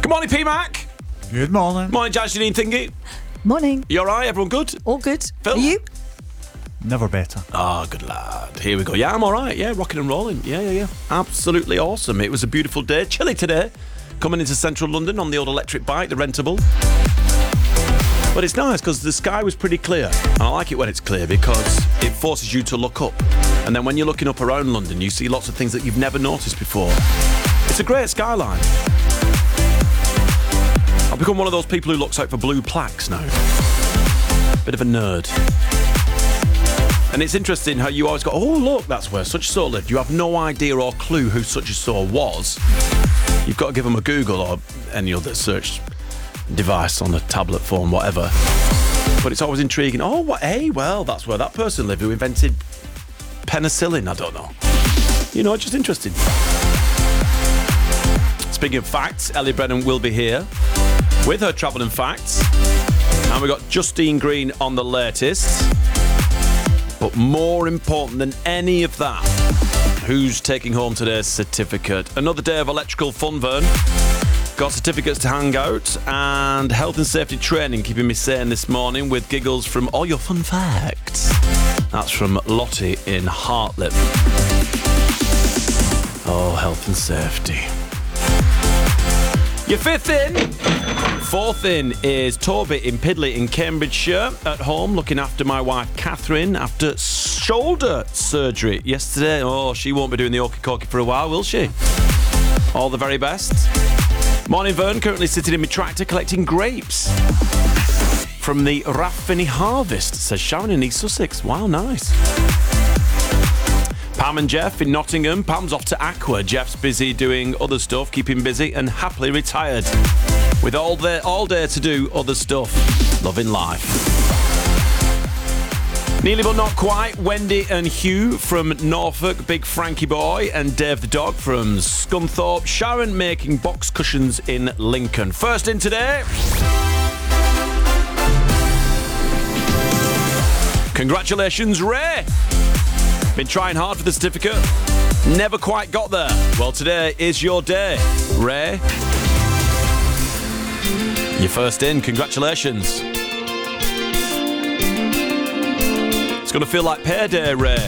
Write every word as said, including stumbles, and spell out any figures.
Good morning, P-Mac. Good morning. Morning, Jazz Janine Thingy. Morning. You all right? Everyone good? All good. Phil? Are you? Never better. Ah, oh, good lad. Here we go. Yeah, I'm all right. Yeah, rocking and rolling. Yeah, yeah, yeah. Absolutely awesome. It was a beautiful day. Chilly today. Coming into central London on the old electric bike, the rentable. But it's nice because the sky was pretty clear. And I like it when it's clear because it forces you to look up. And then when you're looking up around London, you see lots of things that you've never noticed before. It's a great skyline. I've become one of those people who looks out for blue plaques now. Bit of a nerd. And it's interesting how you always go, oh, look, that's where such-and-so lived. You have no idea or clue who such-and-so was. You've got to give them a Google or any other search device on a tablet, phone, whatever. But it's always intriguing. Oh, what? Hey, well, that's where that person lived who invented penicillin. I don't know. You know, it's just interesting. Speaking of facts, Ellie Brennan will be here with her travelling facts. And we've got Justine Green on the latest. But more important than any of that, who's taking home today's certificate? Another day of electrical fun, Vern. Got certificates to hang out and health and safety training keeping me sane this morning with giggles from all your fun facts. That's from Lottie in Hartlip. Oh, health and safety. Your fifth in. Fourth in is Toby in Pidley in Cambridgeshire, at home looking after my wife Catherine after shoulder surgery yesterday. Oh, she won't be doing the okey-cokey for a while, will she? All the very best. Morning, Vern, currently sitting in my tractor collecting grapes from the Raffiney Harvest, says Sharon in East Sussex. Wow, nice. Pam and Jeff in Nottingham. Pam's off to Aqua. Jeff's busy doing other stuff, keeping busy and happily retired. With all day, all day to do other stuff. Loving life. Nearly but not quite. Wendy and Hugh from Norfolk. Big Frankie Boy and Dave the Dog from Scunthorpe. Sharon making box cushions in Lincoln. First in today. Congratulations, Ray. Been trying hard for the certificate. Never quite got there. Well, today is your day, Ray. You're first in. Congratulations. It's going to feel like payday, Ray.